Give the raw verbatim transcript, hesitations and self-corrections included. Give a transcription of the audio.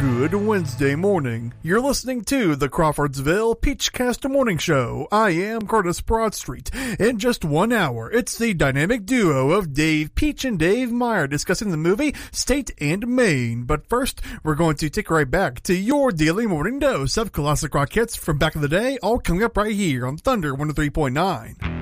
Good Wednesday morning. You're listening to the Crawfordsville Peachcast Morning Show. I am Curtis Broadstreet. In just one hour, it's the dynamic duo of Dave Peach and Dave Meyer discussing the movie State and Maine. But first, we're going to take right back to your daily morning dose of classic rock hits from back in the day, all coming up right here on Thunder one oh three point nine.